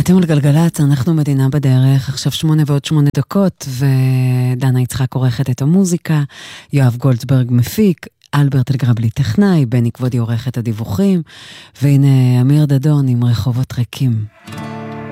אתם על גלגלת, אנחנו מדינה בדרך, עכשיו 8:08, ודנה יצחק עורכת את המוזיקה, יואב גולדברג מפיק, אלברט אלגרבלי טכנאי, בני כבודי עורכת הדיווחים, והנה אמיר דדון עם רחובות ריקים.